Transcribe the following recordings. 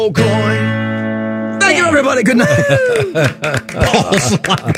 coin. Thank you, everybody. Good night. Paul's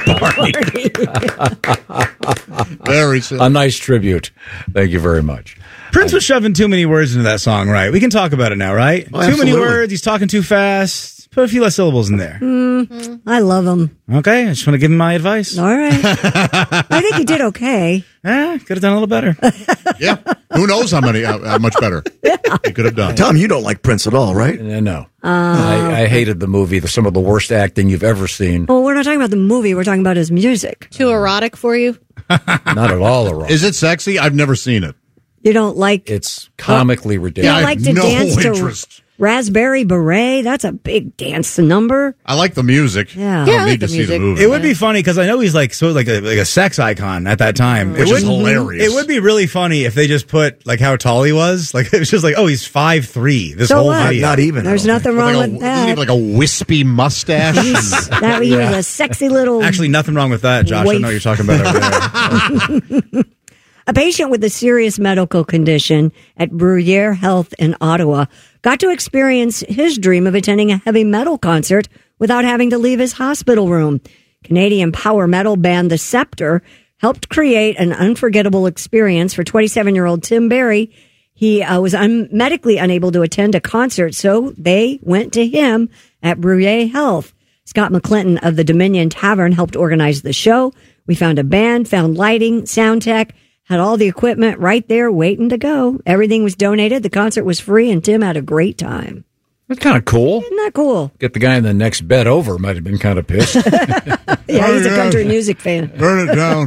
party. Very simple. A nice tribute. Thank you very much. Prince was shoving too many words into that song, right? We can talk about it now, right? Oh, too many absolutely. words. He's talking too fast. Put a few less syllables in there. I love him. Okay, I just want to give him my advice. All right. I think he did okay. Could have done a little better. Yeah. Who knows how much better he could have done. Tom, you don't like Prince at all, right? No. I hated the movie. Some of the worst acting you've ever seen. Well, we're not talking about the movie. We're talking about his music. Too erotic for you? Not at all erotic. Is it sexy? I've never seen it. You don't like... It's comically You ridiculous. don't I like have to no dance interest. to Raspberry Beret? That's a big dance number. I like the music. Yeah. I Yeah, I don't like need to the see the music. movie. It would be funny because I know he's like a sex icon at that time. Which it is hilarious. It would be really funny if they just put like how tall he was. Like it was just like, oh, he's 5'3". This So whole what? video. Not even. There's nothing wrong with Doesn't he that. have like a wispy mustache? That was a sexy little... Actually, nothing wrong with that, Josh. I know what you're talking about over there. A patient with a serious medical condition at Bruyere Health in Ottawa got to experience his dream of attending a heavy metal concert without having to leave his hospital room. Canadian power metal band The Scepter helped create an unforgettable experience for 27-year-old Tim Barry. He was medically unable to attend a concert, so they went to him at Bruyere Health. Scott McClinton of the Dominion Tavern helped organize the show. We found a band, found lighting, sound tech, had all the equipment right there waiting to go. Everything was donated. The concert was free, and Tim had a great time. That's kind of cool. Isn't that cool? Get the guy in the next bed over might have been kind of pissed. Yeah, he's a country music fan. Burn it down.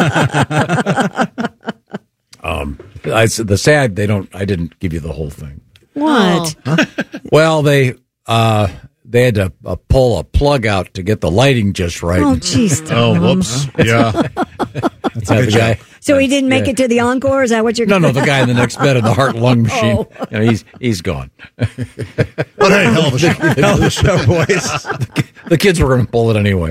The sad I didn't give you the whole thing. What? Well, they had to pull a plug out to get the lighting just right. Oh, jeez. Oh, whoops. Yeah. The guy. So he didn't make it to the encore? Is that what you're... No, the guy in the next bed in the heart lung machine. Oh. You know, he's gone. But hey, hell of a show. Hell of a show, boys. The kids were going to pull it anyway.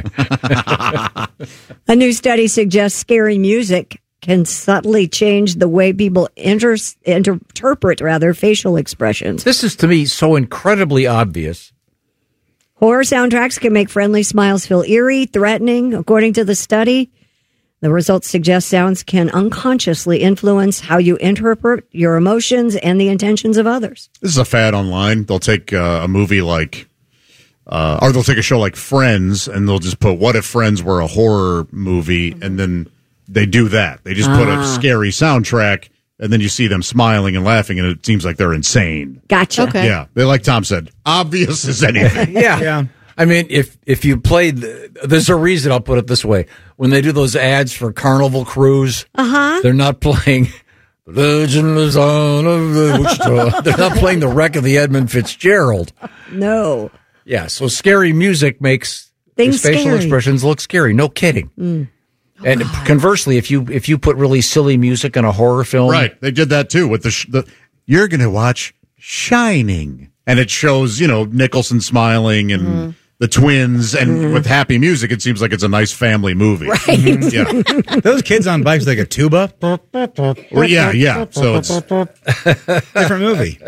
A new study suggests scary music can subtly change the way people interpret facial expressions. This is, to me, so incredibly obvious. Horror soundtracks can make friendly smiles feel eerie, threatening. According to the study, the results suggest sounds can unconsciously influence how you interpret your emotions and the intentions of others. This is a fad online. They'll take a movie like, or they'll take a show like Friends, and they'll just put, what if Friends were a horror movie? And then they do that. They just put a scary soundtrack, and then you see them smiling and laughing, and it seems like they're insane. Gotcha. Okay. Yeah, they, like Tom said, obvious as anything. Yeah. I mean, if you played, there's a reason, I'll put it this way. When they do those ads for Carnival Cruise, they're not playing Legend Lives On of the Wichita. They're not playing the wreck of the Edmund Fitzgerald. No. Yeah, so scary music makes Things his facial scary. expressions look scary. No kidding. And conversely, if you put really silly music in a horror film, Right, they did that too with the you're going to watch Shining, and it shows, Nicholson smiling and the twins, and with happy music, it seems like it's a nice family movie. Right. Yeah. Those kids on bikes like a tuba. Yeah. So it's Different movie.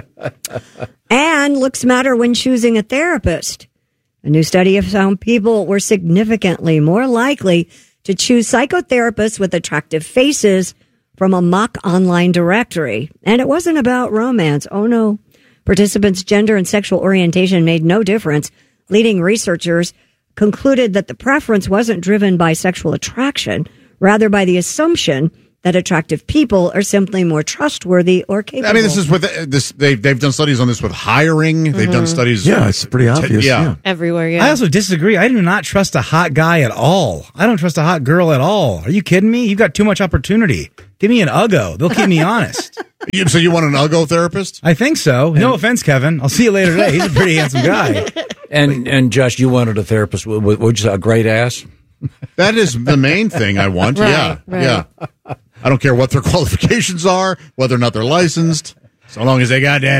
And looks matter when choosing a therapist. A new study found people were significantly more likely to choose psychotherapists with attractive faces from a mock online directory. And it wasn't about romance. Oh, no. Participants' gender and sexual orientation made no difference. Leading researchers concluded that the preference wasn't driven by sexual attraction, rather by the assumption that attractive people are simply more trustworthy or capable. I mean, this is with this. They've done studies on this with hiring. They've done studies. Yeah, it's pretty obvious. Yeah. Everywhere, yeah. I also disagree. I do not trust a hot guy at all. I don't trust a hot girl at all. Are you kidding me? You've got too much opportunity. Give me an Uggo. They'll keep me honest. So you want an Uggo therapist? I think so. No offense, Kevin. I'll see you later today. He's a pretty handsome guy. And Josh, you wanted a therapist with a great ass. That is the main thing I want. Right. Yeah. I don't care what their qualifications are, whether or not they're licensed, so long as they got that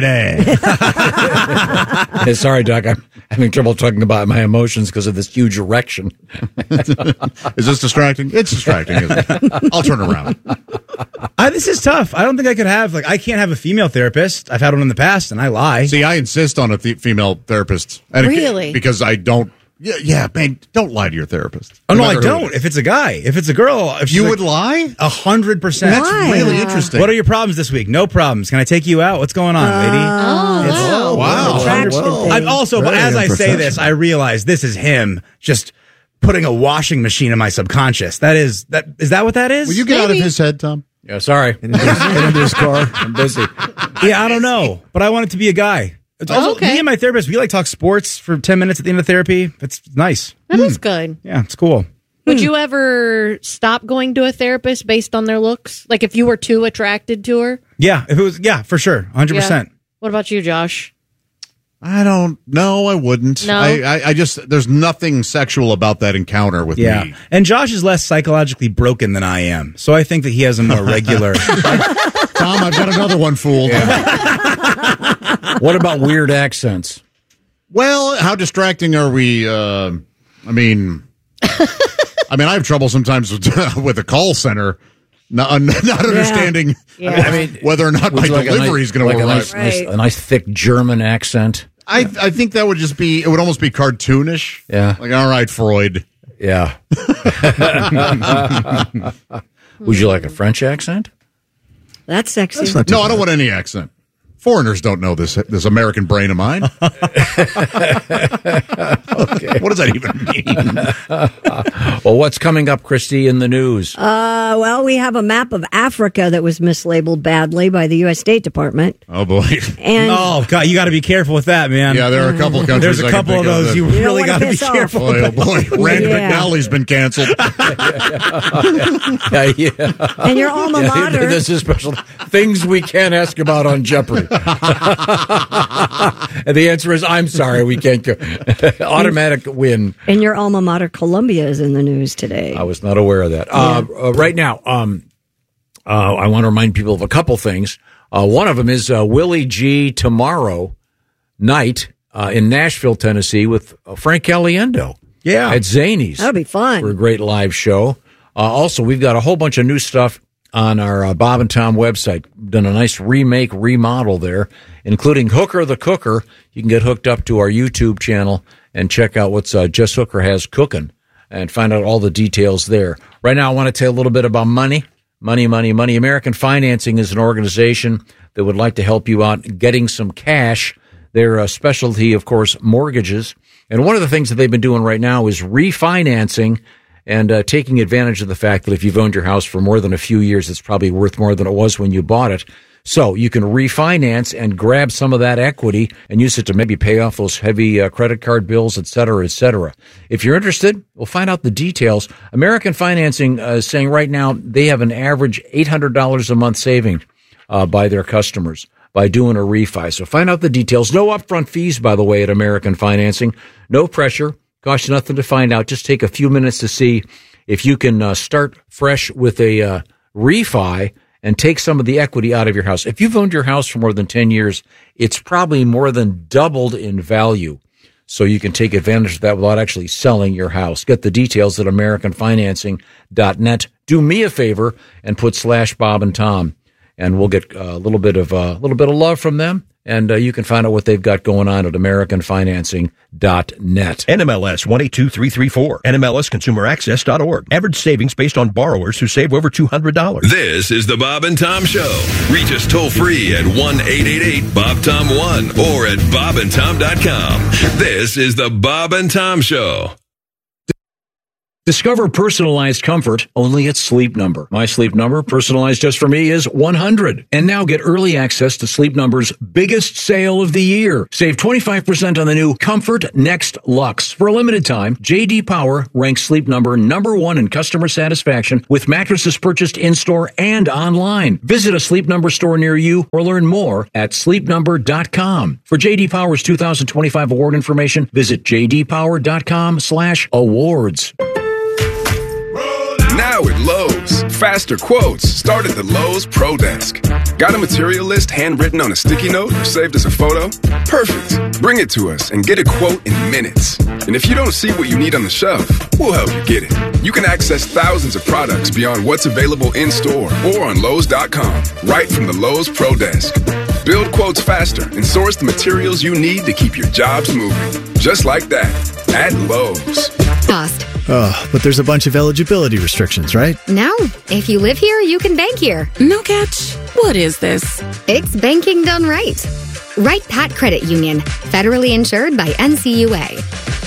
ass. Hey, sorry, Doc. I'm having trouble talking about my emotions because of this huge erection. Is this distracting? It's distracting, isn't it? I'll turn around. This is tough. I don't think I could have, I can't have a female therapist. I've had one in the past, and I lie. See, I insist on a female therapist. And Really? Because I don't. Yeah, man, don't lie to your therapist. Oh, no, I don't. If it's a guy. If it's a girl. If You would lie? 100%. That's Why? really interesting. What are your problems this week? No problems. Can I take you out? What's going on, lady? Wow. Attraction thing. I'm also, but Very as I say this, unprofessional. I realize this is him just putting a washing machine in my subconscious. Is that what that is? Will you get out of his head, Tom? Yeah, sorry. Get into his car. I'm busy. Yeah, I don't know, but I want it to be a guy. It's also, Okay. Me and my therapist, we talk sports for 10 minutes at the end of therapy. It's nice. That is good. Yeah, it's cool. Would you ever stop going to a therapist based on their looks? Like if you were too attracted to her? Yeah, if it was, for sure. 100%. What about you, Josh? I don't know. I wouldn't. No? I just, there's nothing sexual about that encounter with Yeah. me. And Josh is less psychologically broken than I am. So I think that he has a more regular. Tom, I've got another one, fool. What about weird accents? Well, how distracting are we? I mean, I have trouble sometimes with a call center, not understanding whether or not my Would you like delivery is going to arrive. a nice thick German accent. I think that would just be, it would almost be cartoonish. Yeah. Like, all right, Freud. Yeah. Would you like a French accent? That's sexy. That's not too No, I bad. don't want any accent. Foreigners don't know this American brain of mine. Okay. What does that even mean? Well, what's coming up, Christy, in the news? Well, we have a map of Africa that was mislabeled badly by the U.S. State Department. Oh, boy. And Oh, God, you got to be careful with that, man. Yeah, there are a couple of countries. There's a I can couple of think those you don't really wanna got to be piss off. careful. Boy, oh boy. Randy Yeah. McNally's been canceled. Yeah. and your alma mater. This is special things we can't ask about on Jeopardy. And the answer is, I'm sorry, we can't go. Automatic win. And your alma mater, Columbia, is in the news today. I was not aware of that. Right now, I want to remind people of a couple things. One of them is Willie G tomorrow night in Nashville, Tennessee, with Frank Caliendo. Yeah. At Zany's. That'll be fun. For a great live show. Also, we've got a whole bunch of new stuff on our Bob and Tom website. Done a nice remodel there, including Hooker the Cooker. You can get hooked up to our YouTube channel and check out what's Just Hooker has cooking and find out all the details there. Right now, I want to tell you a little bit about money. Money. American Financing is an organization that would like to help you out getting some cash. Their specialty, of course, mortgages. And one of the things that they've been doing right now is refinancing and taking advantage of the fact that if you've owned your house for more than a few years, it's probably worth more than it was when you bought it. So you can refinance and grab some of that equity and use it to maybe pay off those heavy credit card bills, et cetera, et cetera. If you're interested, we'll find out the details. American Financing is saying right now they have an average $800 a month saving by their customers by doing a refi. So find out the details. No upfront fees, by the way, at American Financing. No pressure. Costs you nothing to find out. Just take a few minutes to see if you can start fresh with a refi and take some of the equity out of your house. If you've owned your house for more than 10 years, it's probably more than doubled in value. So you can take advantage of that without actually selling your house. Get the details at AmericanFinancing.net. Do me a favor and put /Bob and Tom, and we'll get a little bit of love from them. And you can find out what they've got going on at AmericanFinancing.net. NMLS 182334. NMLSConsumerAccess.org. Average savings based on borrowers who save over $200. This is the Bob and Tom Show. Reach us toll free at 1-888-BOB-TOM-1 or at bobandtom.com. This is the Bob and Tom Show. Discover personalized comfort only at Sleep Number. My Sleep Number, personalized just for me, is 100. And now get early access to Sleep Number's biggest sale of the year. Save 25% on the new Comfort Next Luxe. For a limited time, J.D. Power ranks Sleep Number #1 in customer satisfaction with mattresses purchased in-store and online. Visit a Sleep Number store near you or learn more at sleepnumber.com. For J.D. Power's 2025 award information, visit jdpower.com/awards. Now at Lowe's, faster quotes start at the Lowe's Pro Desk. Got a material list handwritten on a sticky note or saved as a photo? Perfect. Bring it to us and get a quote in minutes. And if you don't see what you need on the shelf, we'll help you get it. You can access thousands of products beyond what's available in-store or on Lowe's.com, right from the Lowe's Pro Desk. Build quotes faster and source the materials you need to keep your jobs moving. Just like that, at Lowe's. Cost. Oh, but there's a bunch of eligibility restrictions, right? No. If you live here, you can bank here. No catch. What is this? It's banking done right. Wright Pat Credit Union. Federally insured by NCUA.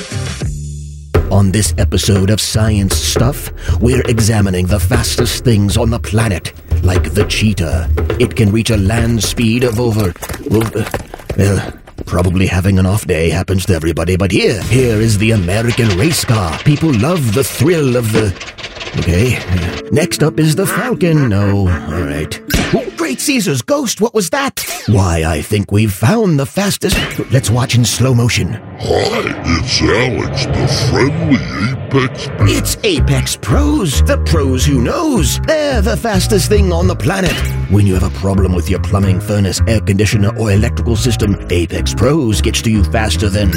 On this episode of Science Stuff, we're examining the fastest things on the planet, like the cheetah. It can reach a land speed of over... well, probably having an off day happens to everybody, but here is the American race car. People love the thrill of the... Okay. Next up is the Falcon. No, all right. Oh, great Caesar's ghost, what was that? Why, I think we've found the fastest... Let's watch in slow motion. Hi, it's Alex, the friendly Apex Pro. It's Apex Pros, the pros who knows. They're the fastest thing on the planet. When you have a problem with your plumbing, furnace, air conditioner, or electrical system, Apex Pros gets to you faster than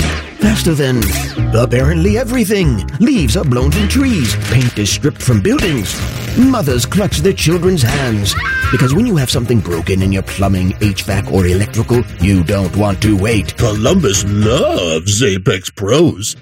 apparently everything. Leaves are blown from trees. Paint is stripped from buildings. Mothers clutch their children's hands. Because when you have something broken in your plumbing, HVAC, or electrical, you don't want to wait. Columbus loves Apex Pros.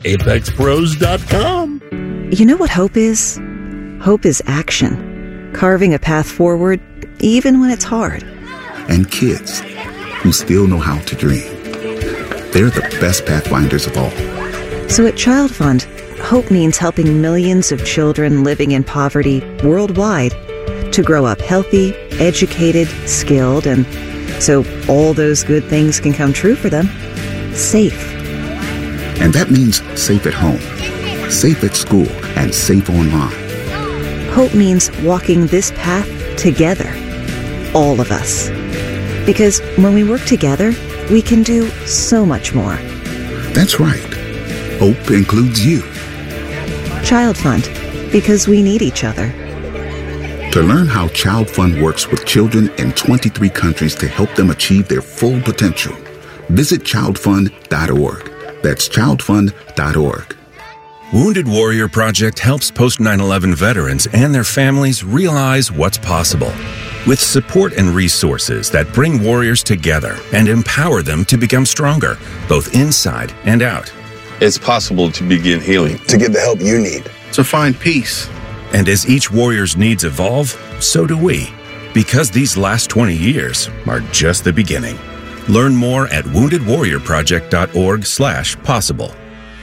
ApexPros.com. You know what hope is? Hope is action. Carving a path forward, even when it's hard. And kids who still know how to dream. They're the best pathfinders of all. So at Child Fund, hope means helping millions of children living in poverty worldwide to grow up healthy, educated, skilled, and so all those good things can come true for them. Safe. And that means safe at home, safe at school, and safe online. Hope means walking this path together. All of us. Because when we work together, we can do so much more. That's right. Hope includes you. Child Fund, because we need each other. To learn how Child Fund works with children in 23 countries to help them achieve their full potential, visit childfund.org. That's childfund.org. Wounded Warrior Project helps post-9/11 veterans and their families realize what's possible. With support and resources that bring warriors together and empower them to become stronger, both inside and out. It's possible to begin healing. To get the help you need. To find peace. And as each warrior's needs evolve, so do we. Because these last 20 years are just the beginning. Learn more at woundedwarriorproject.org/possible.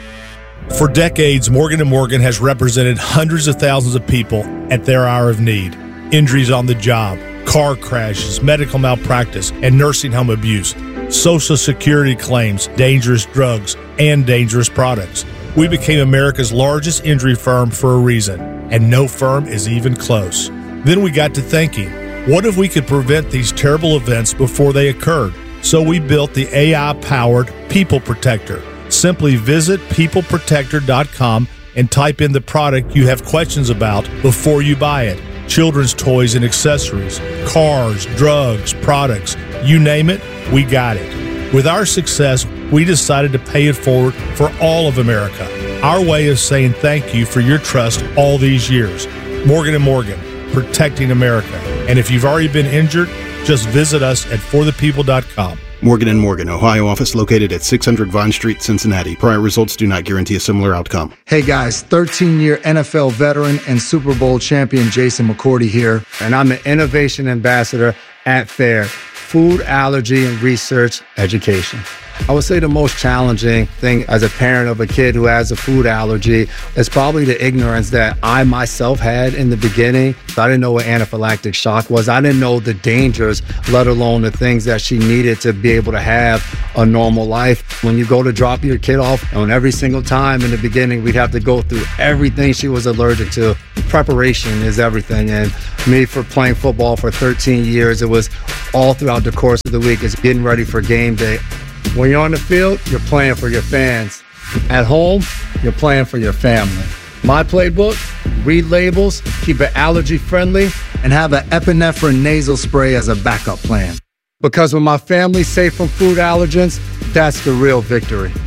For decades, Morgan & Morgan has represented hundreds of thousands of people at their hour of need. Injuries on the job, car crashes, medical malpractice, and nursing home abuse, Social Security claims, dangerous drugs, and dangerous products. We became America's largest injury firm for a reason, and no firm is even close. Then we got to thinking, what if we could prevent these terrible events before they occurred? So we built the AI-powered People Protector. Simply visit peopleprotector.com and type in the product you have questions about before you buy it. Children's toys and accessories, cars, drugs, products, you name it, we got it. With our success, we decided to pay it forward for all of America. Our way of saying thank you for your trust all these years. Morgan & Morgan, protecting America. And if you've already been injured, just visit us at forthepeople.com. Morgan & Morgan, Ohio office located at 600 Vine Street, Cincinnati. Prior results do not guarantee a similar outcome. Hey guys, 13-year NFL veteran and Super Bowl champion Jason McCourty here, and I'm the Innovation Ambassador at FAIR, Food Allergy and Research Education. I would say the most challenging thing as a parent of a kid who has a food allergy is probably the ignorance that I myself had in the beginning. I didn't know what anaphylactic shock was. I didn't know the dangers, let alone the things that she needed to be able to have a normal life. When you go to drop your kid off, and every single time in the beginning, we'd have to go through everything she was allergic to. Preparation is everything. And me, for playing football for 13 years, it was all throughout the course of the week. It's getting ready for game day. When you're on the field, you're playing for your fans. At home, you're playing for your family. My playbook, read labels, keep it allergy friendly, and have an epinephrine nasal spray as a backup plan. Because when my family's safe from food allergens, that's the real victory.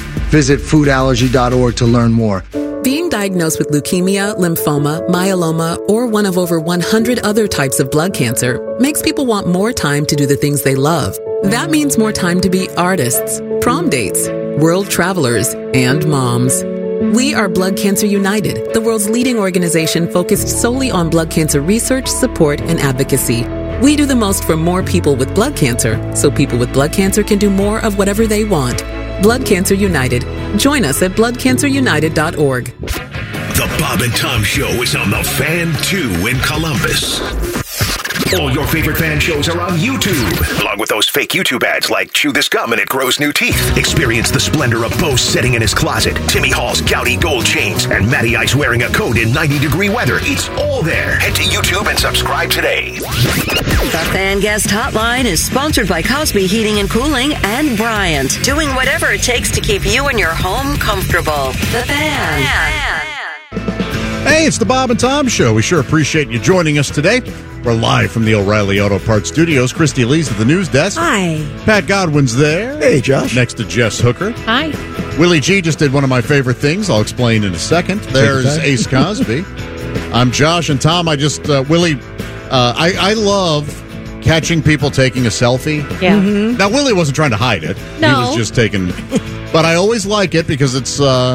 Visit foodallergy.org to learn more. Being diagnosed with leukemia, lymphoma, myeloma, or one of over 100 other types of blood cancer makes people want more time to do the things they love. That means more time to be artists, prom dates, world travelers, and moms. We are Blood Cancer United, the world's leading organization focused solely on blood cancer research, support, and advocacy. We do the most for more people with blood cancer, so people with blood cancer can do more of whatever they want. Blood Cancer United. Join us at bloodcancerunited.org. The Bob and Tom Show is on the Fan 2 in Columbus. All your favorite fan shows are on YouTube, along with those fake YouTube ads like Chew This Gum and It Grows New Teeth. Experience the splendor of Bo sitting in his closet, Timmy Hall's gouty gold chains, and Matty Ice wearing a coat in 90-degree weather. It's all there. Head to YouTube and subscribe today. The Fan Guest Hotline is sponsored by Cosby Heating and Cooling and Bryant, doing whatever it takes to keep you and your home comfortable. The Fan. Hey, it's the Bob and Tom Show. We sure appreciate you joining us today. We're live from the O'Reilly Auto Parts Studios. Christy Lee's at the news desk. Hi. Pat Godwin's there. Hey, Josh. Next to Jess Hooker. Hi. Willie G just did one of my favorite things. I'll explain in a second. There's Ace Cosby. I'm Josh and Tom. I just, Willie, I love catching people taking a selfie. Yeah. Mm-hmm. Now, Willie wasn't trying to hide it. No. He was just taking, but I always like it because it's,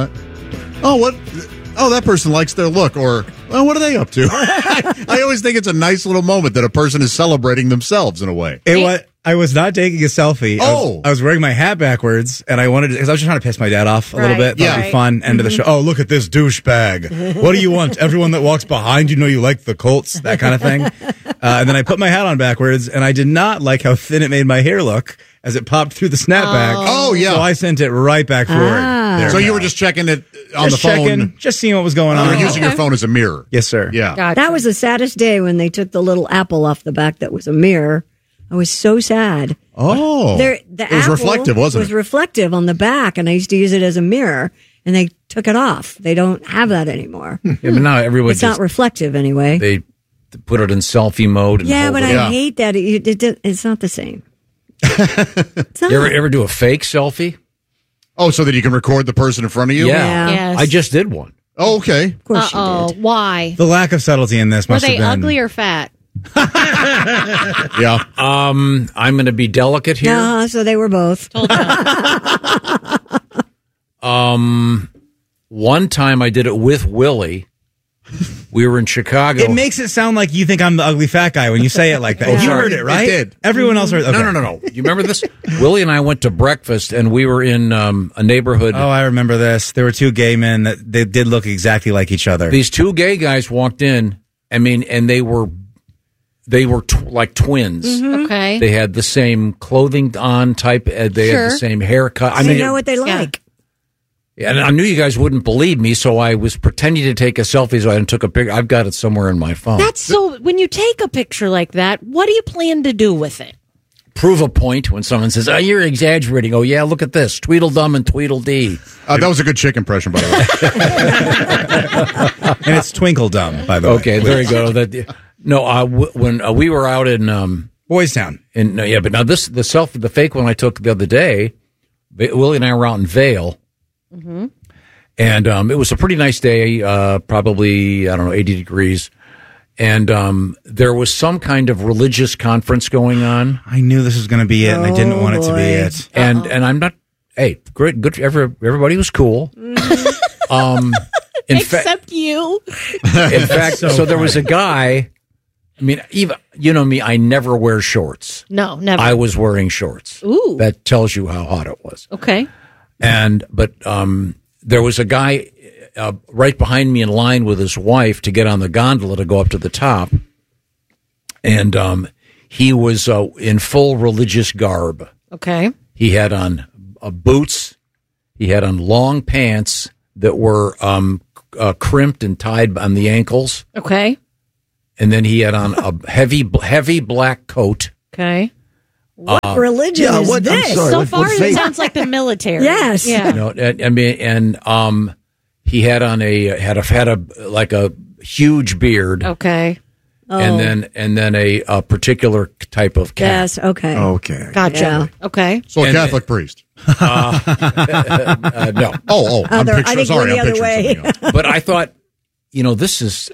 that person likes their look, or, well, what are they up to? I always think it's a nice little moment that a person is celebrating themselves in a way. I was not taking a selfie. I was wearing my hat backwards, and I wanted to, because I was just trying to piss my dad off a little bit. That would be fun. End of the show. Oh, look at this douchebag. What do you want? Everyone that walks behind you know you like the Colts, that kind of thing. And then I put my hat on backwards, and I did not like how thin it made my hair look as it popped through the snapback. Oh, yeah. So I sent it right back forward. So you were just checking it on the phone? Just seeing what was going on. You were using your phone as a mirror? Yes, sir. Yeah. Gotcha. That was the saddest day when they took the little apple off the back that was a mirror. I was so sad. Oh. The it was reflective, wasn't it? It was reflective on the back, and I used to use it as a mirror, and they took it off. They don't have that anymore. Yeah, but now everyone it's not reflective anyway. They put it in selfie mode. And but I hate that. It's not the same. You ever do a fake selfie? Oh, so that you can record the person in front of you? Yeah. Yes. I just did one. Oh, okay. Of course you did. Why? The lack of subtlety in this Were must have they been ugly or fat? Yeah. I'm going to be delicate here. So they were both. One time I did it with Willie. We were in Chicago. It makes it sound like you think I'm the ugly fat guy when you say it like that. You heard it, right? It did. Everyone else heard it. Okay. No. You remember this? Willie and I went to breakfast, and we were in a neighborhood. Oh, I remember this. There were two gay men that they did look exactly like each other. These two gay guys walked in, and they were like twins. Mm-hmm. Okay. They had the same clothing on type. They had the same haircut. I know what they like. Yeah, and I knew you guys wouldn't believe me, so I was pretending to take a selfie. So I took a picture. I've got it somewhere in my phone. That's so. When you take a picture like that, what do you plan to do with it? Prove a point when someone says, "Oh, you're exaggerating." Oh, yeah, look at this, Tweedledum and Tweedledee. That was a good chick impression, by the way. And it's Twinkledum, by the way. Okay, there you go. When we were out in Boys Town, but now the fake one I took the other day, Willie and I were out in Vail. Mm-hmm. And it was a pretty nice day, probably, 80 degrees. And there was some kind of religious conference going on. I knew this was going to be it, and I didn't want it to be it. And I'm not, great, good. Everybody was cool. Mm-hmm. Except you. In fact, so there was a guy. I mean, even you know me, I never wear shorts. No, never. I was wearing shorts. Ooh. That tells you how hot it was. Okay. But there was a guy right behind me in line with his wife to get on the gondola to go up to the top, and he was in full religious garb. Okay. He had on boots. He had on long pants that were crimped and tied on the ankles. Okay. And then he had on a heavy black coat. Okay. What religion is this? So far, it sounds like the military. Yes. Yeah. He had on a huge beard. Okay. and then a particular type of cat. Yes, okay. Okay. Gotcha. Yeah. Okay. So a Catholic priest. No. I'm picturing something way. else. But I thought, this is.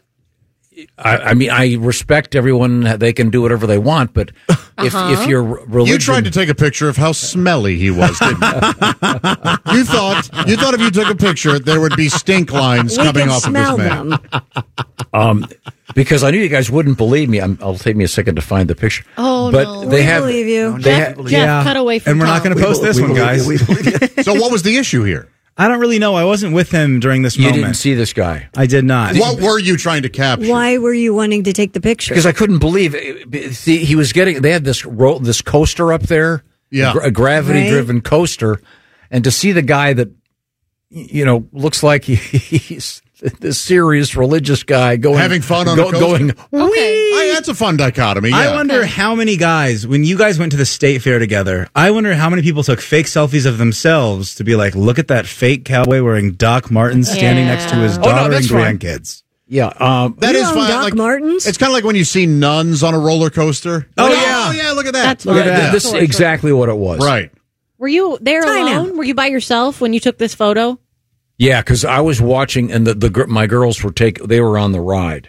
I mean, I respect everyone; they can do whatever they want. But if your religion, you tried to take a picture of how smelly he was, didn't you? You thought if you took a picture, there would be stink lines coming off of this man. Because I knew you guys wouldn't believe me. It'll take me a second to find the picture. Oh, but no. they have. Believe you. Jeff, cut away from and we're not going to post this one, guys. So what was the issue here? I don't really know. I wasn't with him during this You moment. didn't see this guy. I did not. What were you trying to capture? Why were you wanting to take the picture? Because I couldn't believe it. See, he was getting. They had this coaster up there, a gravity-driven coaster, and to see the guy that looks like he's this serious religious guy having fun on a coaster. Going. Okay, that's a fun dichotomy. Yeah. I wonder how many guys, when you guys went to the state fair together, I wonder how many people took fake selfies of themselves to be like, look at that fake cowboy wearing Doc Martens standing next to his daughter and grandkids. Yeah, that is fine. Doc Martens. It's kind of like when you see nuns on a roller coaster. Oh yeah, look at that. Look at that. This is exactly what it was. Right. Were you there Time alone? out. Were you by yourself when you took this photo? Yeah, because I was watching, and my girls they were on the ride.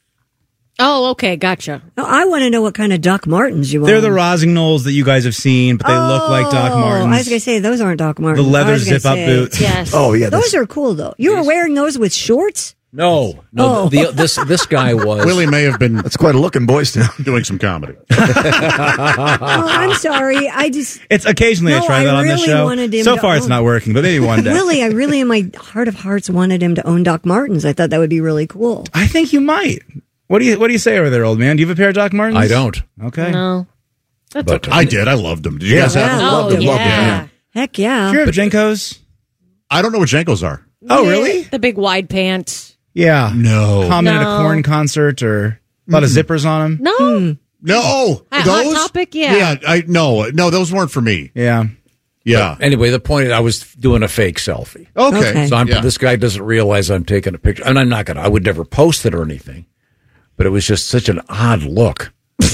Oh, okay, gotcha. No, I want to know what kind of Doc Martens you want. They're the Rosignol's that you guys have seen, but they look like Doc Martens. I was going to say, those aren't Doc Martens. The leather zip-up boots. Yes. Oh, yeah. Those are cool, though. You were wearing those with shorts? No. This guy was. Willie may have been. That's quite a look in Boys Town. Doing some comedy. I'm sorry. It's occasionally I try that on this show. So far, it's not working, but maybe one day. Willie, I really, in my heart of hearts, wanted him to own Doc Martens. I thought that would be really cool. I think you might. What do you say over there, old man? Do you have a pair of Doc Martens? I don't. Okay. No. That's But okay. I did. I loved them. Did you guys have them? Oh, yeah. Heck yeah. Do you have Jenkos? I don't know what Jenkos are. Oh, really? The big wide pants. Yeah. No. Common at a Korn concert or a lot of zippers on them? No. No. Hot Those? Topic? Yeah. Yeah. No, those weren't for me. Yeah. Yeah. But anyway, the point is I was doing a fake selfie. Okay. So Yeah. this guy doesn't realize I'm taking a picture. And I'm not I would never post it or anything. But it was just such an odd look.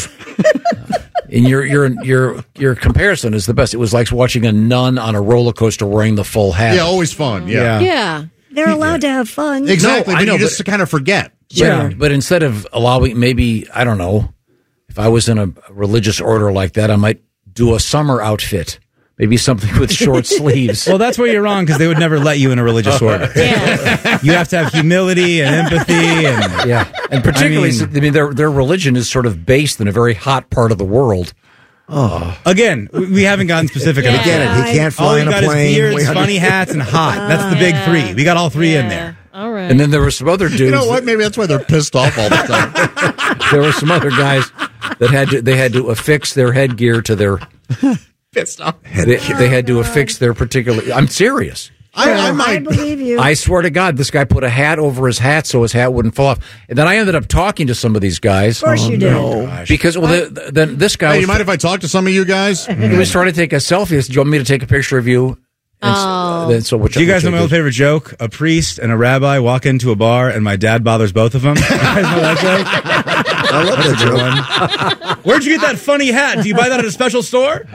And your comparison is the best. It was like watching a nun on a roller coaster wearing the full hat. Yeah, always fun. Yeah. Yeah. They're allowed to have fun. Exactly. No, but I know, you just kind of forget. But instead of allowing, maybe, I don't know, if I was in a religious order like that, I might do a summer outfit. Maybe something with short sleeves. Well, that's where you're wrong because they would never let you in a religious order. Yeah. You have to have humility and empathy, and and particularly, their religion is sort of based in a very hot part of the world. Again, we haven't gotten specific. Yeah. I get it. He can't All fly we in a got plane. is beards, funny hats, and hot. That's the big three. We got all three in there. All right. And then there were some other dudes. You know what? Maybe that's why they're pissed off all the time. There were some other guys that had to affix their headgear to their. Pissed off. They had to affix their particular. I'm serious. I believe you. I swear to God, this guy put a hat over his hat so his hat wouldn't fall off. And then I ended up talking to some of these guys. Of course you did. Because then this guy. Hey, you mind if I talk to some of you guys? He was trying to take a selfie. He said, "Do you want me to take a picture of you?" And so Do you guys know my old favorite joke? A priest and a rabbi walk into a bar, and my dad bothers both of them. You guys know that joke? I love that joke. Where'd you get that funny hat? Do you buy that at a special store?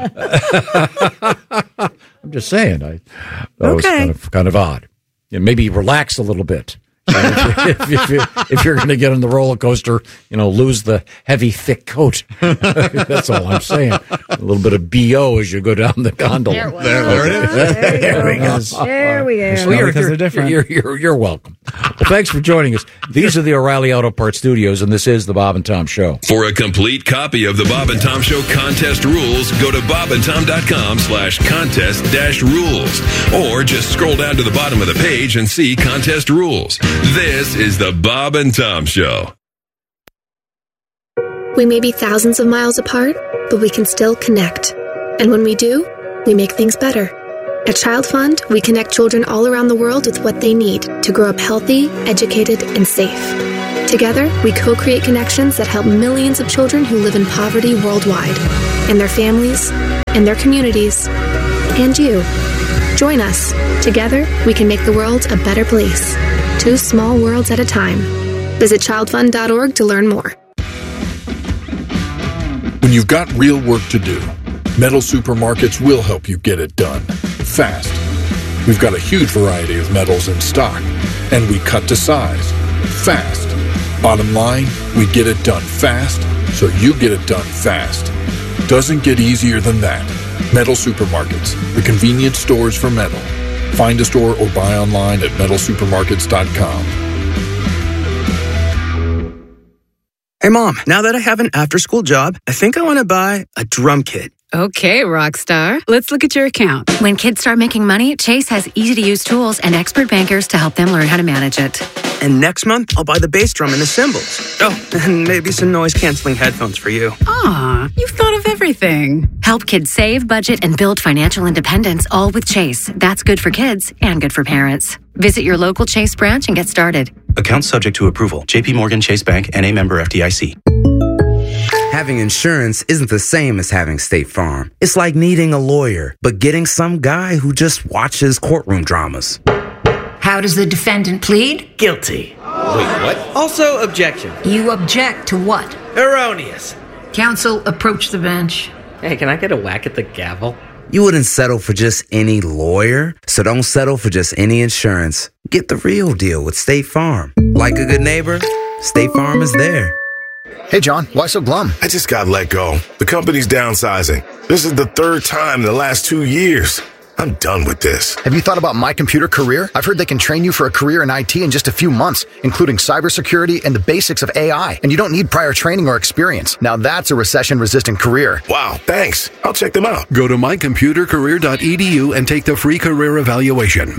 I'm just saying. That was kind of odd. Yeah, maybe relax a little bit. If you're going to get on the roller coaster, lose the heavy, thick coat. That's all I'm saying. A little bit of BO as you go down the gondola. There it is. There we go. There we go. Well, because they're different. You're welcome. Well, thanks for joining us. These are the O'Reilly Auto Parts Studios, and this is the Bob and Tom Show. For a complete copy of the Bob and Tom Show contest rules, go to bobandtom.com/contest-rules. Or just scroll down to the bottom of the page and see contest rules. This is the Bob and Tom Show. We may be thousands of miles apart, but we can still connect. And when we do, we make things better. At Child Fund, we connect children all around the world with what they need to grow up healthy, educated, and safe. Together, we co-create connections that help millions of children who live in poverty worldwide, and their families, and their communities, and you. Join us. Together, we can make the world a better place. 2 small worlds at a time. Visit childfund.org to learn more. When you've got real work to do, Metal Supermarkets will help you get it done fast. We've got a huge variety of metals in stock, and we cut to size fast. Bottom line, we get it done fast, so you get it done fast. Doesn't get easier than that. Metal Supermarkets, the convenience stores for metal. Find a store or buy online at metalsupermarkets.com. Hey, Mom, now that I have an after-school job, I think I want to buy a drum kit. Okay, Rockstar. Let's look at your account. When kids start making money, Chase has easy-to-use tools and expert bankers to help them learn how to manage it. And next month, I'll buy the bass drum and the cymbals. Oh, and maybe some noise-canceling headphones for you. Aw, you've thought of everything. Help kids save, budget, and build financial independence, all with Chase. That's good for kids and good for parents. Visit your local Chase branch and get started. Account subject to approval. J.P. Morgan Chase Bank, N.A. member FDIC. Having insurance isn't the same as having State Farm. It's like needing a lawyer, but getting some guy who just watches courtroom dramas. How does the defendant plead? Guilty. Wait, what? Also, objection. You object to what? Erroneous. Counsel, approach the bench. Hey, can I get a whack at the gavel? You wouldn't settle for just any lawyer, so don't settle for just any insurance. Get the real deal with State Farm. Like a good neighbor, State Farm is there. Hey, John, why so glum? I just got let go. The company's downsizing. This is the third time in the last 2 years. I'm done with this. Have you thought about My Computer Career? I've heard they can train you for a career in IT in just a few months, including cybersecurity and the basics of AI. And you don't need prior training or experience. Now that's a recession-resistant career. Wow, thanks. I'll check them out. Go to mycomputercareer.edu and take the free career evaluation.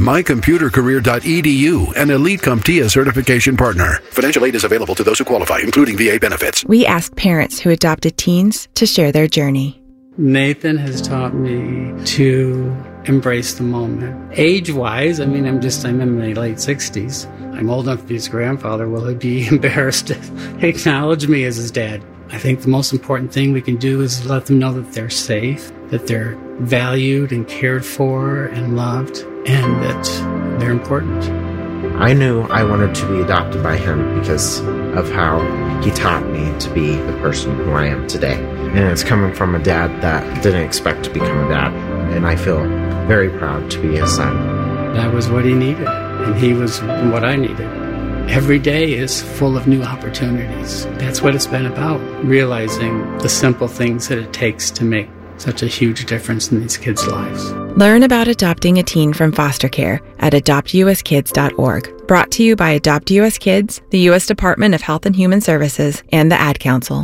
mycomputercareer.edu, an Elite CompTIA certification partner. Financial aid is available to those who qualify, including VA benefits. We asked parents who adopted teens to share their journey. Nathan has taught me to embrace the moment. Age-wise, I'm in my late 60s. I'm old enough to be his grandfather. Will he be embarrassed to acknowledge me as his dad? I think the most important thing we can do is let them know that they're safe, that they're valued and cared for and loved, and that they're important. I knew I wanted to be adopted by him because of how he taught me to be the person who I am today. And it's coming from a dad that didn't expect to become a dad. And I feel very proud to be his son. That was what he needed, and he was what I needed. Every day is full of new opportunities. That's what it's been about, realizing the simple things that it takes to make such a huge difference in these kids' lives. Learn about adopting a teen from foster care at adoptuskids.org. Brought to you by Adopt U.S. Kids, the U.S. Department of Health and Human Services, and the Ad Council.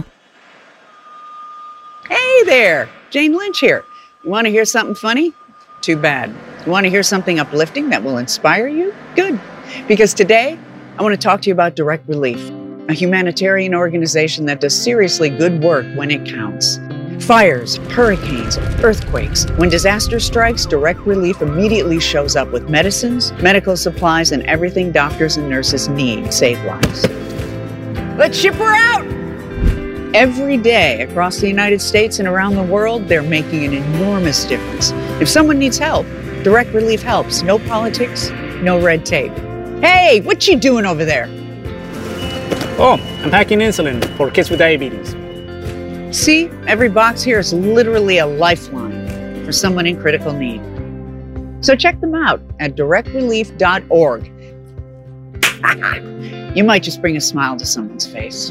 Hey there, Jane Lynch here. You want to hear something funny? Too bad. You want to hear something uplifting that will inspire you? Good. Because today, I want to talk to you about Direct Relief, a humanitarian organization that does seriously good work when it counts. Fires, hurricanes, earthquakes. When disaster strikes, Direct Relief immediately shows up with medicines, medical supplies, and everything doctors and nurses need to save lives. Let's ship her out! Every day across the United States and around the world, they're making an enormous difference. If someone needs help, Direct Relief helps. No politics, no red tape. Hey, what you doing over there? Oh, I'm packing insulin for kids with diabetes. See, every box here is literally a lifeline for someone in critical need. So check them out at directrelief.org. You might just bring a smile to someone's face.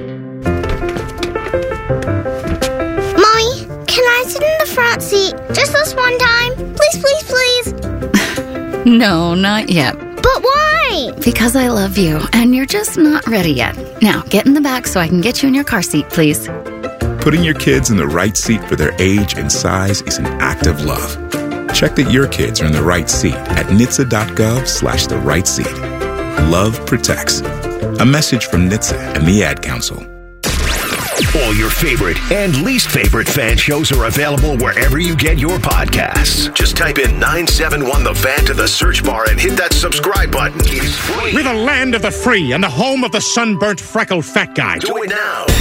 Mommy, can I sit in the front seat just this one time? Please, please, please. No, not yet. But why? Because I love you, and you're just not ready yet. Now, get in the back so I can get you in your car seat, please. Putting your kids in the right seat for their age and size is an act of love. Check that your kids are in the right seat at NHTSA.gov/the right seat. Love protects. A message from NHTSA and the Ad Council. All your favorite and least favorite fan shows are available wherever you get your podcasts. Just type in 971 The Fan to the search bar and hit that subscribe button. It's free. We're the land of the free and the home of the sunburnt, freckled fat guy. Do it now.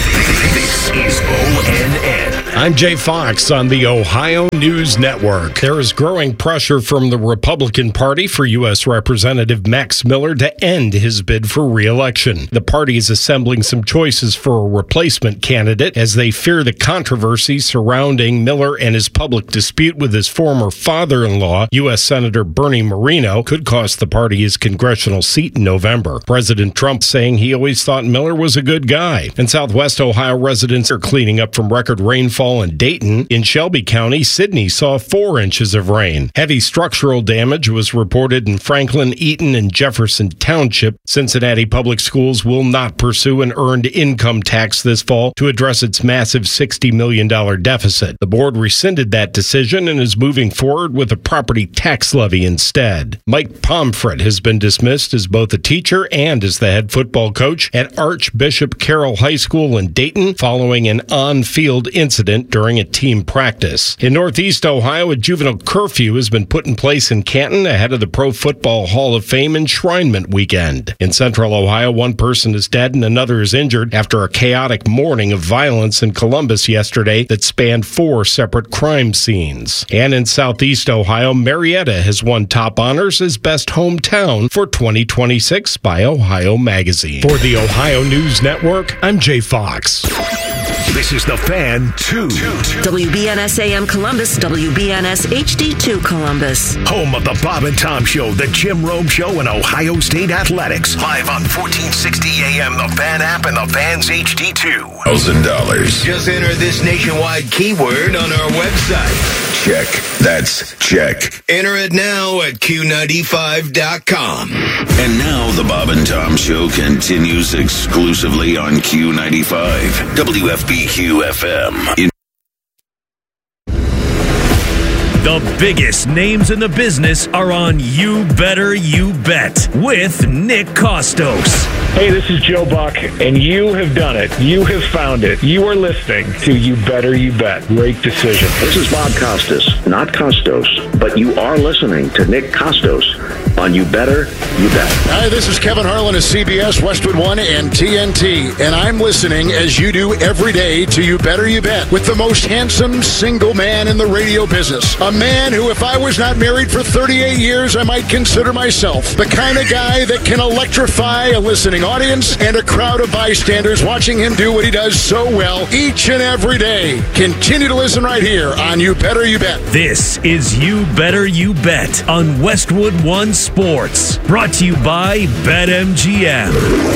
This is ONN. I'm Jay Fox on the Ohio News Network. There is growing pressure from the Republican Party for U.S. Representative Max Miller to end his bid for re-election. The party is assembling some choices for a replacement candidate as they fear the controversy surrounding Miller and his public dispute with his former father-in-law, U.S. Senator Bernie Moreno, could cost the party his congressional seat in November. President Trump saying he always thought Miller was a good guy. In Southwest Ohio, residents are cleaning up from record rainfall in Dayton. In Shelby County, Sydney saw 4 inches of rain. Heavy structural damage was reported in Franklin, Eaton, and Jefferson Township. Cincinnati Public Schools will not pursue an earned income tax this fall to address its massive $60 million deficit. The board rescinded that decision and is moving forward with a property tax levy instead. Mike Pomfret has been dismissed as both a teacher and as the head football coach at Archbishop Carroll High School in Dayton following an on-field incident during a team practice. In Northeast Ohio, a juvenile curfew has been put in place in Canton ahead of the Pro Football Hall of Fame enshrinement weekend. In Central Ohio, one person is dead and another is injured after a chaotic morning of violence in Columbus yesterday that spanned 4 separate crime scenes. And in Southeast Ohio, Marietta has won top honors as best hometown for 2026 by Ohio Magazine. For the Ohio News Network, I'm Jay Fox. This is The Fan 2. WBNS AM Columbus, WBNS HD2 Columbus. Home of the Bob and Tom Show, the Jim Rome Show, and Ohio State Athletics. Live on 1460 AM, the Fan app, and the Fan's HD2. $1,000. Just enter this nationwide keyword on our website. Check. That's check. Enter it now at Q95.com. And now the Bob and Tom Show continues exclusively on Q95. WFBQ-FM. The biggest names in the business are on You Better You Bet with Nick Costos. Hey, this is Joe Buck, and you have done it. You have found it. You are listening to You Better You Bet. Great decision. This is Bob Costas, not Costos, but you are listening to Nick Costos on You Better You Bet. Hi, this is Kevin Harlan of CBS, Westwood One, and TNT, and I'm listening as you do every day to You Better You Bet with the most handsome single man in the radio business. A man who, if I was not married for 38 years, I might consider myself the kind of guy that can electrify a listening audience and a crowd of bystanders watching him do what he does so well each and every day. Continue to listen right here on You Better You Bet. This is You Better You Bet on Westwood One Sports. Brought to you by BetMGM.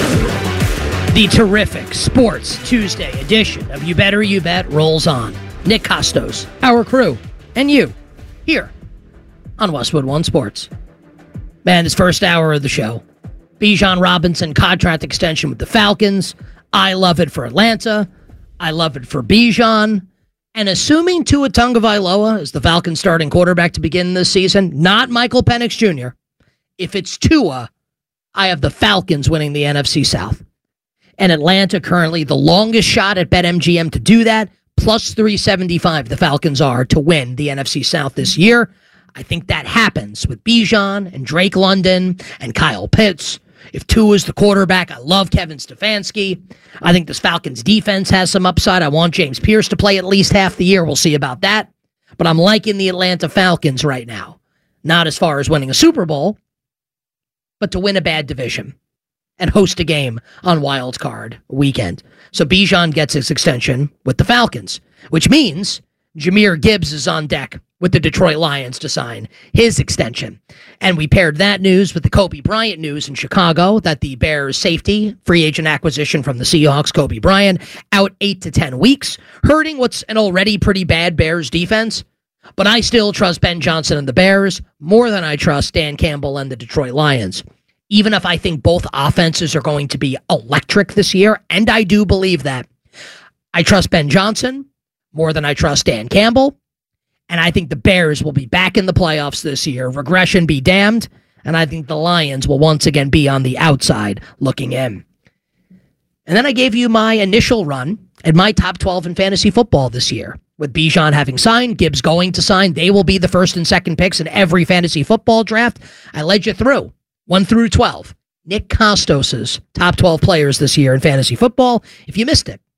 The terrific Sports Tuesday edition of You Better You Bet rolls on. Nick Costos, our crew, and you, here on Westwood One Sports. Man, this first hour of the show, Bijan Robinson contract extension with the Falcons. I love it for Atlanta. I love it for Bijan. And assuming Tua Tagovailoa is the Falcons starting quarterback to begin this season, not Michael Penix Jr., if it's Tua, I have the Falcons winning the NFC South. And Atlanta currently the longest shot at BetMGM to do that, plus 375 the Falcons are to win the NFC South this year. I think that happens with Bijan and Drake London and Kyle Pitts. If Tua is the quarterback, I love Kevin Stefanski. I think this Falcons defense has some upside. I want James Pierce to play at least half the year. We'll see about that. But I'm liking the Atlanta Falcons right now. Not as far as winning a Super Bowl, but to win a bad division and host a game on Wild Card weekend. So Bijan gets his extension with the Falcons, which means Jahmyr Gibbs is on deck with the Detroit Lions to sign his extension. And we paired that news with the Kobe Bryant news in Chicago that the Bears safety, free agent acquisition from the Seahawks, Kobe Bryant, out 8 to 10 weeks, hurting what's an already pretty bad Bears defense. But I still trust Ben Johnson and the Bears more than I trust Dan Campbell and the Detroit Lions. Even if I think both offenses are going to be electric this year, and I do believe that, I trust Ben Johnson more than I trust Dan Campbell, and I think the Bears will be back in the playoffs this year. Regression be damned, and I think the Lions will once again be on the outside looking in. And then I gave you my initial run at my top 12 in fantasy football this year. With Bijan having signed, Gibbs going to sign, they will be the first and second picks in every fantasy football draft. I led you through 1 through 12. Nick Costos's top 12 players this year in fantasy football. If you missed it,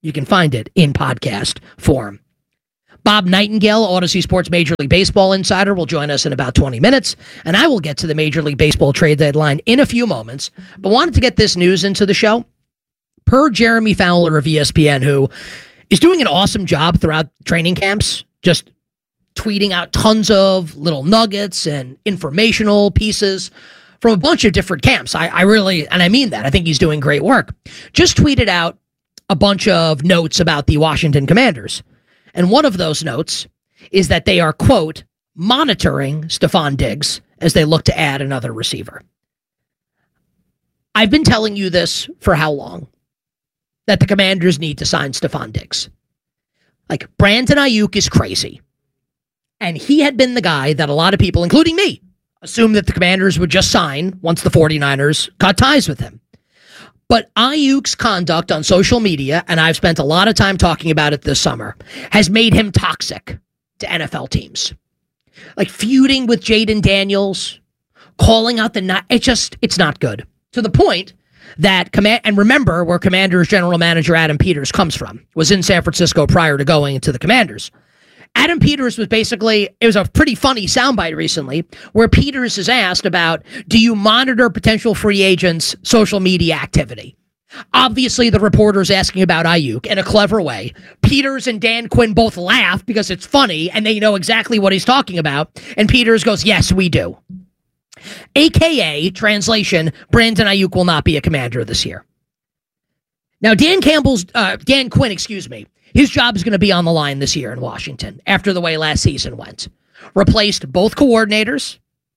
You can find it in podcast form. Bob Nightingale, Odyssey Sports Major League Baseball insider, will join us in about 20 minutes, and I will get to the Major League Baseball trade deadline in a few moments, but wanted to get this news into the show. Per Jeremy Fowler of ESPN, who is doing an awesome job throughout training camps, just tweeting out tons of little nuggets and informational pieces from a bunch of different camps. I really, and I mean that, I think he's doing great work. Just tweeted out a bunch of notes about the Washington Commanders. And one of those notes is that they are, quote, monitoring Stephon Diggs as they look to add another receiver. I've been telling you this for how long? That the Commanders need to sign Stephon Diggs. Like, Brandon Ayuk is crazy. And he had been the guy that a lot of people, including me, assumed that the Commanders would just sign once the 49ers cut ties with him. But Ayuk's conduct on social media, and I've spent a lot of time talking about it this summer, has made him toxic to NFL teams. Like feuding with Jaden Daniels, calling out it's not good. To the point that, and remember where Commanders general manager Adam Peters comes from, was in San Francisco prior to going into the Commanders. Adam Peters was it was a pretty funny soundbite recently where Peters is asked about, do you monitor potential free agents' social media activity? Obviously, the reporter's asking about Ayuk in a clever way. Peters and Dan Quinn both laugh because it's funny and they know exactly what he's talking about. And Peters goes, yes, we do. AKA, translation, Brandon Ayuk will not be a Commander this year. Now, Dan Quinn, his job is going to be on the line this year in Washington after the way last season went. Replaced both coordinators.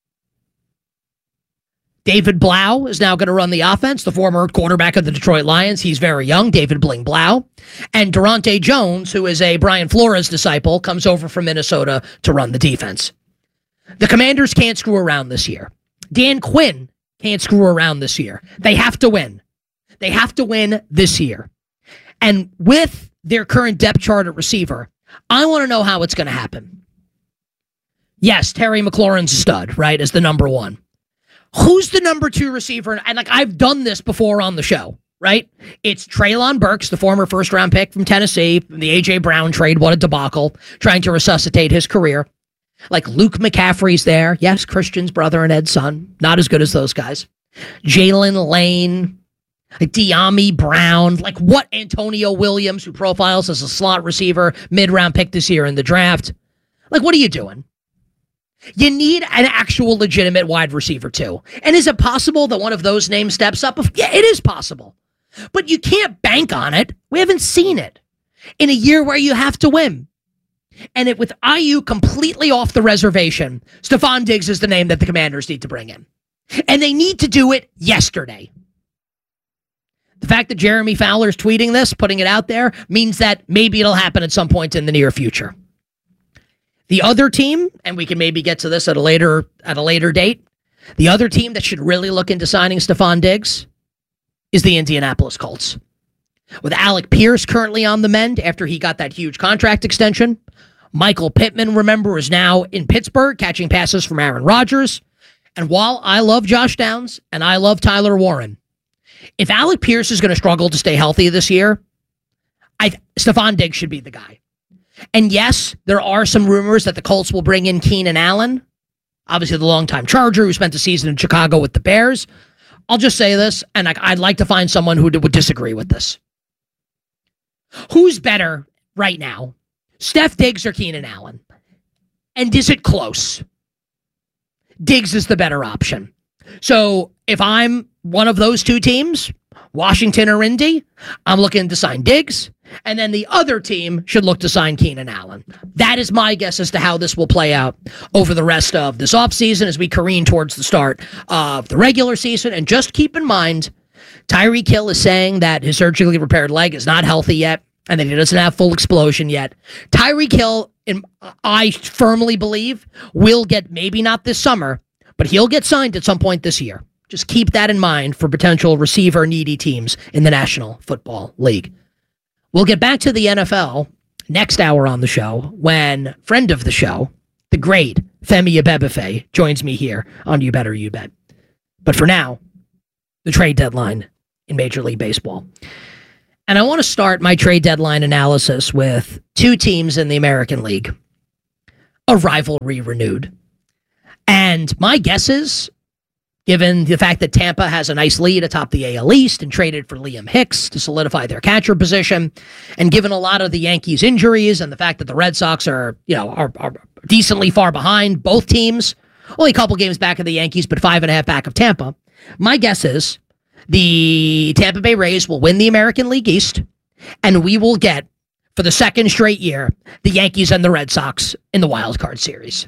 David Blau is now going to run the offense, the former quarterback of the Detroit Lions. He's very young, David Bling Blau. And Durante Jones, who is a Brian Flores disciple, comes over from Minnesota to run the defense. The Commanders can't screw around this year. Dan Quinn can't screw around this year. They have to win. They have to win this year. And with their current depth chart at receiver, I want to know how it's going to happen. Yes, Terry McLaurin's a stud, right, as the number one. Who's the number two receiver? And I've done this before on the show, right? It's Treylon Burks, the former first-round pick from Tennessee, from the A.J. Brown trade. What a debacle, trying to resuscitate his career. Like Luke McCaffrey's there. Yes, Christian's brother and Ed's son. Not as good as those guys. Jalen Lane, De'Ami Brown, like what Antonio Williams, who profiles as a slot receiver, mid-round pick this year in the draft. Like, what are you doing? You need an actual legitimate wide receiver, too. And is it possible that one of those names steps up? Yeah, it is possible. But you can't bank on it. We haven't seen it in a year where you have to win. And with Ayuk completely off the reservation, Stephon Diggs is the name that the Commanders need to bring in. And they need to do it yesterday. The fact that Jeremy Fowler is tweeting this, putting it out there, means that maybe it'll happen at some point in the near future. The other team, and we can maybe get to this at a later date, the other team that should really look into signing Stephon Diggs is the Indianapolis Colts. With Alec Pierce currently on the mend after he got that huge contract extension. Michael Pittman, remember, is now in Pittsburgh catching passes from Aaron Rodgers. And while I love Josh Downs and I love Tyler Warren, if Alec Pierce is going to struggle to stay healthy this year, Stephon Diggs should be the guy. And yes, there are some rumors that the Colts will bring in Keenan Allen, obviously the longtime Charger who spent the season in Chicago with the Bears. I'll just say this, and I'd like to find someone who would disagree with this. Who's better right now, Steph Diggs or Keenan Allen? And is it close? Diggs is the better option. So if I'm one of those two teams, Washington or Indy, I'm looking to sign Diggs. And then the other team should look to sign Keenan Allen. That is my guess as to how this will play out over the rest of this offseason as we careen towards the start of the regular season. And just keep in mind, Tyreek Hill is saying that his surgically repaired leg is not healthy yet and that he doesn't have full explosion yet. Tyreek Hill, I firmly believe, will get, maybe not this summer, but he'll get signed at some point this year. Just keep that in mind for potential receiver-needy teams in the National Football League. We'll get back to the NFL next hour on the show when friend of the show, the great Femi Abebefe, joins me here on You Better You Bet. But for now, the trade deadline in Major League Baseball. And I want to start my trade deadline analysis with two teams in the American League. A rivalry renewed. And my guess is, given the fact that Tampa has a nice lead atop the AL East and traded for Liam Hicks to solidify their catcher position, and given a lot of the Yankees' injuries and the fact that the Red Sox are decently far behind both teams, only a couple games back of the Yankees, but 5.5 back of Tampa, my guess is the Tampa Bay Rays will win the American League East, and we will get, for the second straight year, the Yankees and the Red Sox in the wild card series.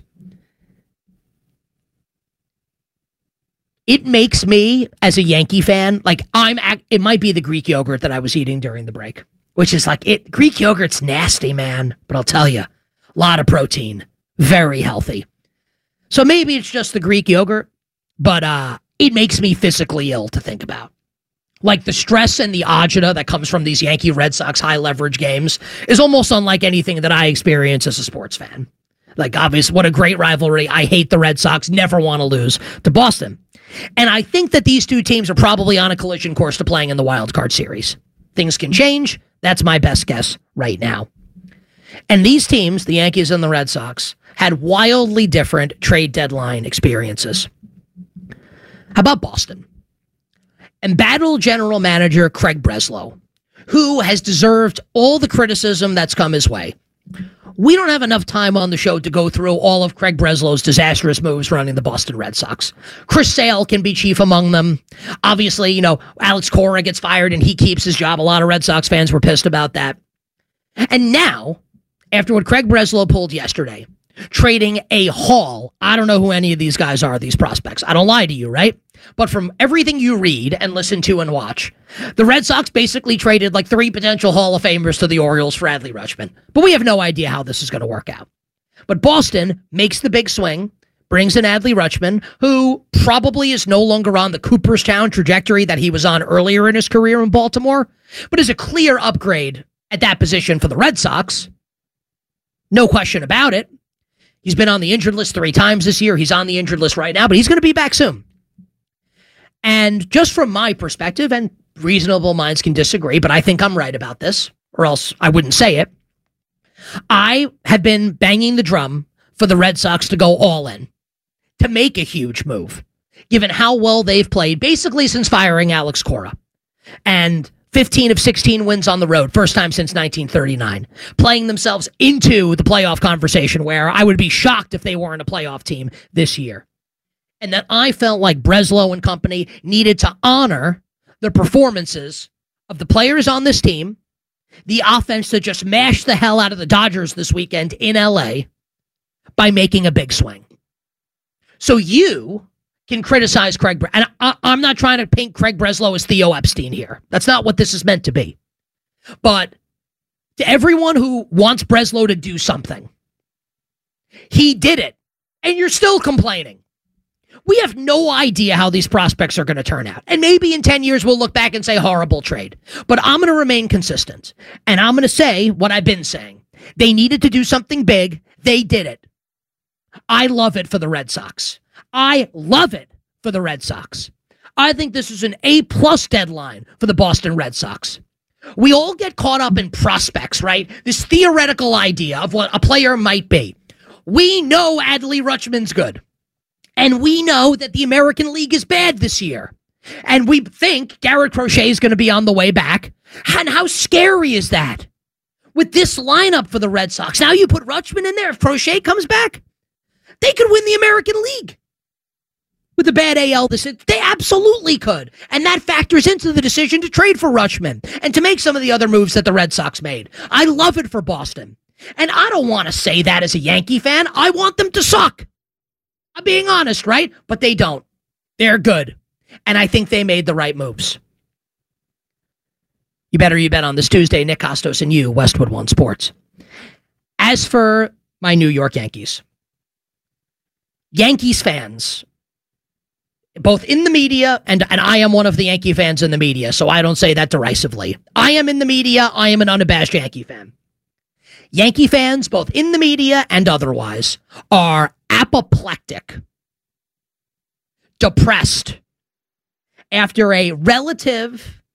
It makes me, as a Yankee fan, like it might be the Greek yogurt that I was eating during the break, which is like, Greek yogurt's nasty, man, but I'll tell you, a lot of protein, very healthy. So maybe it's just the Greek yogurt, but it makes me physically ill to think about. Like the stress and the agita that comes from these Yankee Red Sox high leverage games is almost unlike anything that I experience as a sports fan. Like, obviously, what a great rivalry. I hate the Red Sox, never want to lose to Boston. And I think that these two teams are probably on a collision course to playing in the wild card series. Things can change. That's my best guess right now. And these teams, the Yankees and the Red Sox, had wildly different trade deadline experiences. How about Boston? Embattled general manager Craig Breslow, who has deserved all the criticism that's come his way. We don't have enough time on the show to go through all of Craig Breslow's disastrous moves running the Boston Red Sox. Chris Sale can be chief among them. Obviously, Alex Cora gets fired and he keeps his job. A lot of Red Sox fans were pissed about that. And now, after what Craig Breslow pulled yesterday, trading a haul. I don't know who any of these guys are, these prospects. I don't lie to you, right? But from everything you read and listen to and watch, the Red Sox basically traded like 3 potential Hall of Famers to the Orioles for Adley Rutschman. But we have no idea how this is going to work out. But Boston makes the big swing, brings in Adley Rutschman, who probably is no longer on the Cooperstown trajectory that he was on earlier in his career in Baltimore, but is a clear upgrade at that position for the Red Sox. No question about it. He's been on the injured list 3 times this year. He's on the injured list right now, but he's going to be back soon. And just from my perspective, and reasonable minds can disagree, but I think I'm right about this, or else I wouldn't say it. I have been banging the drum for the Red Sox to go all in, to make a huge move, given how well they've played basically since firing Alex Cora. And 15 of 16 wins on the road, first time since 1939, playing themselves into the playoff conversation where I would be shocked if they weren't a playoff team this year. And that I felt like Breslow and company needed to honor the performances of the players on this team, the offense that just mashed the hell out of the Dodgers this weekend in LA by making a big swing. So you can criticize Craig, and I'm not trying to paint Craig Breslow as Theo Epstein here. That's not what this is meant to be. But to everyone who wants Breslow to do something, he did it, and you're still complaining. We have no idea how these prospects are going to turn out. And maybe in 10 years we'll look back and say horrible trade. But I'm going to remain consistent. And I'm going to say what I've been saying. They needed to do something big. They did it. I love it for the Red Sox. I love it for the Red Sox. I think this is an A+ deadline for the Boston Red Sox. We all get caught up in prospects, right? This theoretical idea of what a player might be. We know Adley Rutschman's good. And we know that the American League is bad this year. And we think Garrett Crochet is going to be on the way back. And how scary is that? With this lineup for the Red Sox. Now you put Rutschman in there. If Crochet comes back, they could win the American League. With the bad AL, they absolutely could. And that factors into the decision to trade for Rutschman and to make some of the other moves that the Red Sox made. I love it for Boston. And I don't want to say that as a Yankee fan. I want them to suck. I'm being honest, right? But they don't. They're good. And I think they made the right moves. You bet on this Tuesday. Nick Kostos and you, Westwood One Sports. As for my New York Yankees, Yankees fans, both in the media, and I am one of the Yankee fans in the media, so I don't say that derisively. I am in the media. I am an unabashed Yankee fan. Yankee fans, both in the media and otherwise, are apoplectic, depressed, after a relative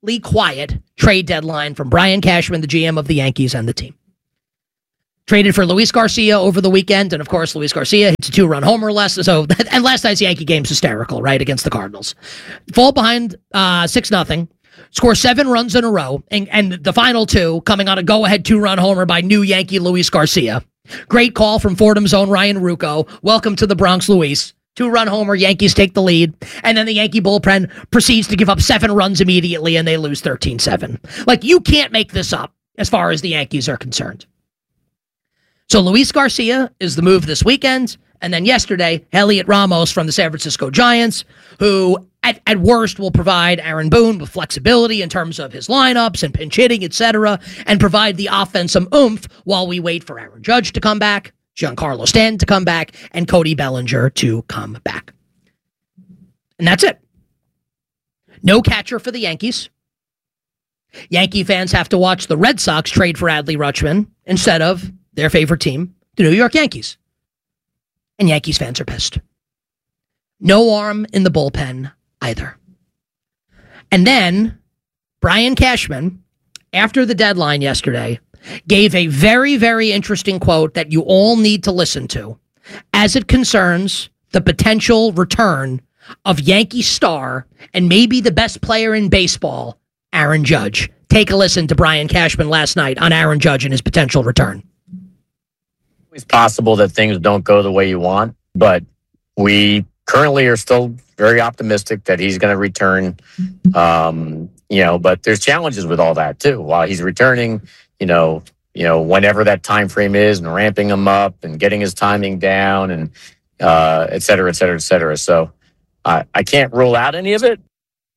completely quiet trade deadline from Brian Cashman, the GM of the Yankees, and the team. Traded for Luis Garcia over the weekend, and of course, Luis Garcia hits a 2-run homer and last night's Yankee game's hysterical, right, against the Cardinals. Fall behind 6-0, score 7 runs in a row, and the final 2 coming on a go-ahead 2-run homer by new Yankee Luis Garcia. Great call from Fordham's own Ryan Ruocco. Welcome to the Bronx, Luis. 2-run homer, Yankees take the lead, and then the Yankee bullpen proceeds to give up 7 runs immediately, and they lose 13-7. Like, you can't make this up as far as the Yankees are concerned. So Luis Garcia is the move this weekend, and then yesterday, Heliot Ramos from the San Francisco Giants, who at worst will provide Aaron Boone with flexibility in terms of his lineups and pinch hitting, etc., and provide the offense some oomph while we wait for Aaron Judge to come back, Giancarlo Stanton to come back, and Cody Bellinger to come back. And that's it. No catcher for the Yankees. Yankee fans have to watch the Red Sox trade for Adley Rutschman instead of their favorite team, the New York Yankees. And Yankees fans are pissed. No arm in the bullpen either. And then Brian Cashman, after the deadline yesterday, gave a very, very interesting quote that you all need to listen to as it concerns the potential return of Yankee star and maybe the best player in baseball, Aaron Judge. Take a listen to Brian Cashman last night on Aaron Judge and his potential return. It's possible that things don't go the way you want, but we currently are still very optimistic that he's going to return. But there's challenges with all that too. While he's returning, whenever that time frame is, and ramping him up and getting his timing down, and et cetera, et cetera, et cetera. So I can't rule out any of it.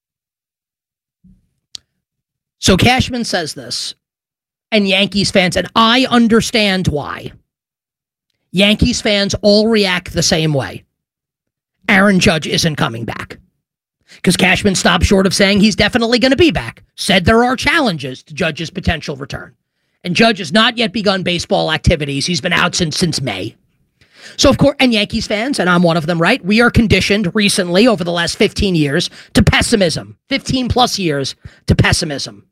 So Cashman says this, and Yankees fans, and I understand why. Yankees fans all react the same way. Aaron Judge isn't coming back. Because Cashman stopped short of saying he's definitely going to be back. Said there are challenges to Judge's potential return. And Judge has not yet begun baseball activities. He's been out since May. So, of course, and Yankees fans, and I'm one of them, right? We are conditioned recently over the last 15 years to pessimism. 15 plus years to pessimism.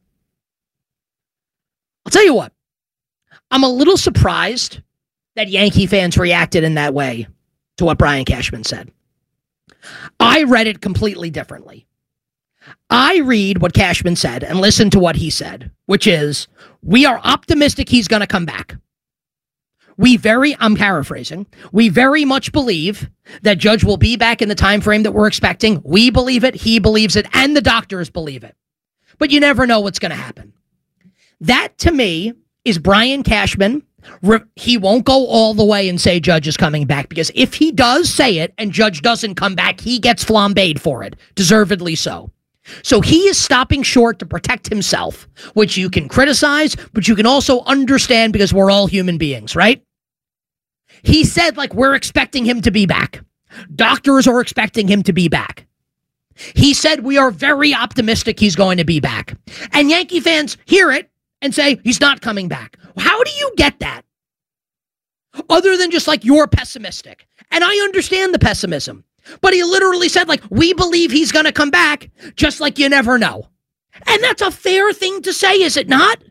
I'll tell you what. I'm a little surprised that Yankee fans reacted in that way to what Brian Cashman said. I read it completely differently. I read what Cashman said and listen to what he said, which is, we are optimistic he's going to come back. I'm paraphrasing, we very much believe that Judge will be back in the time frame that we're expecting. We believe it, he believes it, and the doctors believe it. But you never know what's going to happen. That, to me, is Brian Cashman. He won't go all the way and say Judge is coming back, because if he does say it and Judge doesn't come back, he gets flambéed for it, deservedly so. So he is stopping short to protect himself, which you can criticize, but you can also understand because we're all human beings, right? He said, we're expecting him to be back. Doctors are expecting him to be back. He said, we are very optimistic he's going to be back. And Yankee fans hear it and say, he's not coming back. How do you get that? Other than just you're pessimistic. And I understand the pessimism. But he literally said, we believe he's going to come back, just like you never know. And that's a fair thing to say, is it not?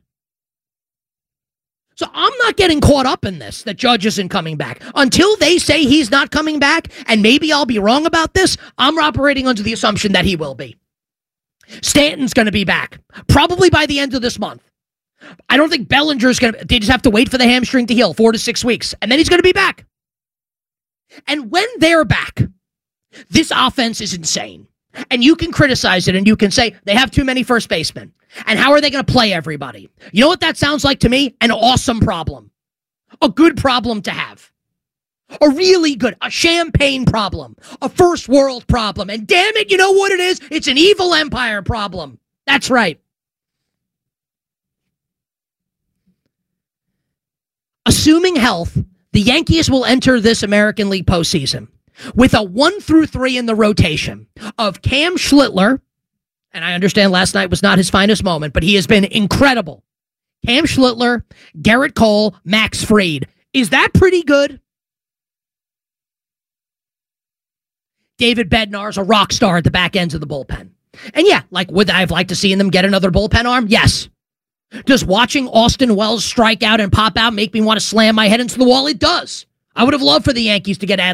So I'm not getting caught up in this, that Judge isn't coming back. Until they say he's not coming back, and maybe I'll be wrong about this, I'm operating under the assumption that he will be. Stanton's going to be back, probably by the end of this month. I don't think Bellinger's going to... They just have to wait for the hamstring to heal, 4 to 6 weeks, and then he's going to be back. And when they're back, this offense is insane. And you can criticize it, and you can say they have too many first basemen. And how are they going to play everybody? You know what that sounds like to me? An awesome problem. A good problem to have. A really good, a champagne problem. A first world problem. And damn it, you know what it is? It's an evil empire problem. That's right. Assuming health, the Yankees will enter this American League postseason with a 1 through 3 in the rotation of Cam Schlittler, and I understand last night was not his finest moment, but he has been incredible. Cam Schlittler, Garrett Cole, Max Fried. Is that pretty good? David Bednar's a rock star at the back ends of the bullpen. And yeah, like, would I have liked to see them get another bullpen arm? Yes. Does watching Austin Wells strike out and pop out make me want to slam my head into the wall? It does. I would have loved for the Yankees to get